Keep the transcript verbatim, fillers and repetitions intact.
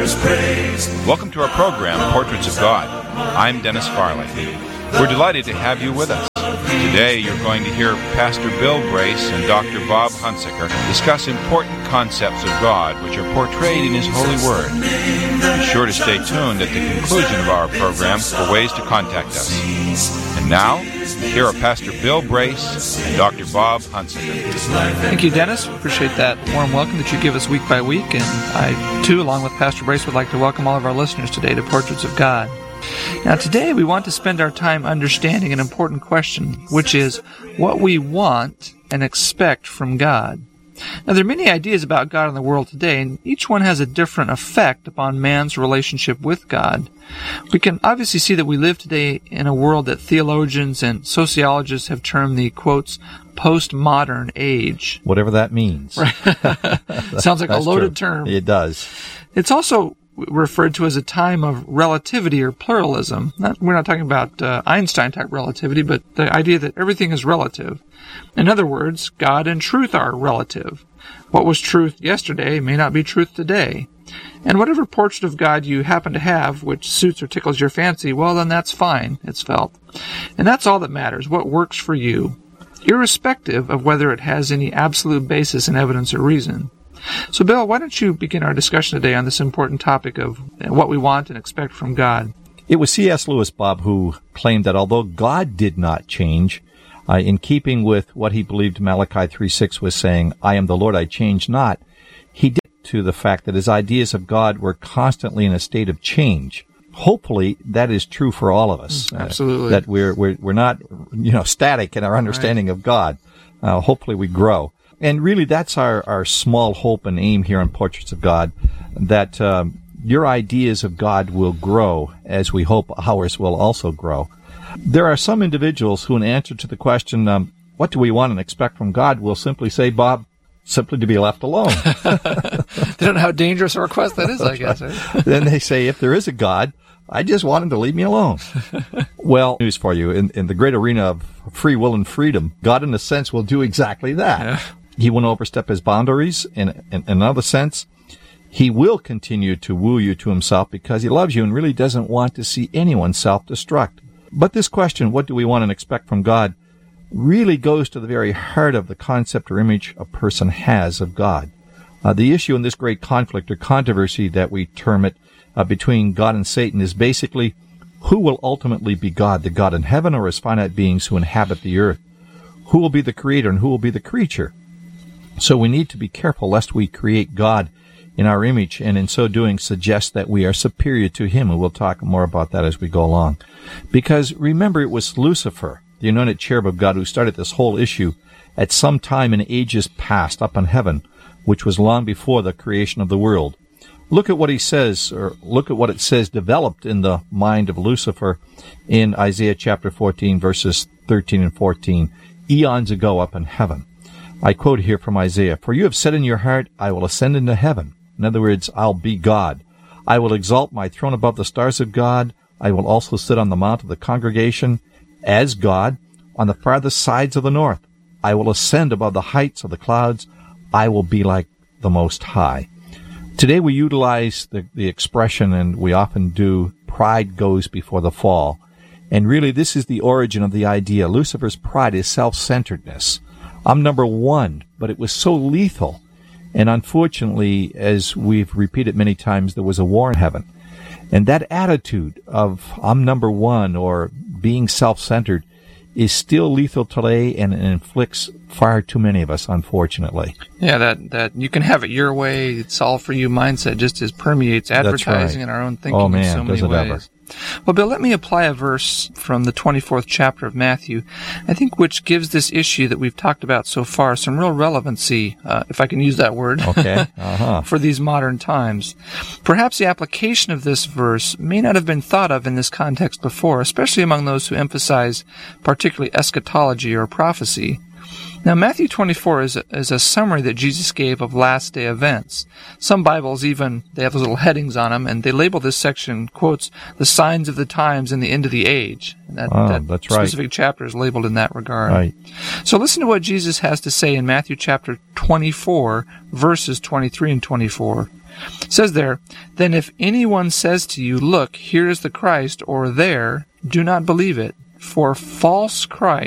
Lucifer's praise. Welcome to our program, Portraits of God. I'm Dennis Farley. We're delighted to have you with us. Today you're going to hear Pastor Bill Brace and Doctor Bob Hunsaker discuss important concepts of God which are portrayed in His holy Word. Be sure to stay tuned at the conclusion of our program for ways to contact us. And now, here are Pastor Bill Brace and Doctor Bob Hunsaker. Thank you, Dennis. We appreciate that warm welcome that you give us week by week. And I, too, along with Pastor Brace, would like to welcome all of our listeners today to Portraits of God. Now, today we want to spend our time understanding an important question, which is what we want and expect from God. Now, there are many ideas about God in the world today, and each one has a different effect upon man's relationship with God. We can obviously see that we live today in a world that theologians and sociologists have termed the, quotes, postmodern age. Whatever that means. Right. Sounds like a loaded true. term. It does. It's also referred to as a time of relativity or pluralism. Not, we're not talking about uh, Einstein-type relativity, but the idea that everything is relative. In other words, God and truth are relative. What was truth yesterday may not be truth today. And whatever portrait of God you happen to have, which suits or tickles your fancy, well, then that's fine, it's felt. And that's all that matters, what works for you, irrespective of whether it has any absolute basis in evidence or reason. So, Bill, why don't you begin our discussion today on this important topic of what we want and expect from God? It was C S Lewis, Bob, who claimed that although God did not change, uh, in keeping with what he believed Malachi three six was saying, I am the Lord, I change not, he did to the fact that his ideas of God were constantly in a state of change. Hopefully, that is true for all of us. Absolutely. Uh, that we're, we're, we're not, you know, static in our understanding right. of God. Uh, hopefully we grow. And really, that's our, our small hope and aim here on Portraits of God, that um, your ideas of God will grow as we hope ours will also grow. There are some individuals who, in answer to the question, um, what do we want and expect from God, will simply say, Bob, simply to be left alone. They don't know how dangerous a request that is, I guess. Right? Then they say, if there is a God, I just want him to leave me alone. Well, news for you. In, in the great arena of free will and freedom, God, in a sense, will do exactly that. Yeah. He won't overstep his boundaries. In, in, in another sense, he will continue to woo you to himself because he loves you and really doesn't want to see anyone self-destruct. But this question, what do we want and expect from God, really goes to the very heart of the concept or image a person has of God. Uh, the issue in this great conflict or controversy that we term it uh, between God and Satan is basically who will ultimately be God, the God in heaven or his finite beings who inhabit the earth? Who will be the creator and who will be the creature? So we need to be careful lest we create God in our image and in so doing suggest that we are superior to him, and we'll talk more about that as we go along. Because remember, it was Lucifer, the anointed cherub of God, who started this whole issue at some time in ages past up in heaven, which was long before the creation of the world. Look at what he says, or look at what it says developed in the mind of Lucifer in Isaiah chapter fourteen, verses thirteen and fourteen, eons ago up in heaven. I quote here from Isaiah, For you have said in your heart, I will ascend into heaven. In other words, I'll be God. I will exalt my throne above the stars of God. I will also sit on the mount of the congregation as God on the farthest sides of the north. I will ascend above the heights of the clouds. I will be like the Most High. Today we utilize the, the expression, and we often do, pride goes before the fall. And really this is the origin of the idea. Lucifer's pride is self-centeredness. I'm number one, but it was so lethal. And unfortunately, as we've repeated many times, there was a war in heaven. And that attitude of I'm number one or being self-centered is still lethal today and inflicts far too many of us, unfortunately. Yeah, that, that you can have it your way, it's all for you mindset just as permeates advertising right. and our own thinking oh, man, in so many does it ways. Ever. Well, Bill, let me apply a verse from the twenty-fourth chapter of Matthew, I think which gives this issue that we've talked about so far some real relevancy, uh, if I can use that word, okay. uh-huh. for these modern times. Perhaps the application of this verse may not have been thought of in this context before, especially among those who emphasize particularly eschatology or prophecy. Now, Matthew twenty-four is a, is a summary that Jesus gave of last-day events. Some Bibles even, they have those little headings on them, and they label this section, quotes, the signs of the times and the end of the age. And that, oh, that that's specific right. chapter is labeled in that regard. Right. So listen to what Jesus has to say in Matthew chapter twenty-four, verses twenty-three and twenty-four. It says there, "Then if anyone says to you, 'Look, here is the Christ,' or 'There,' do not believe it, for false Christ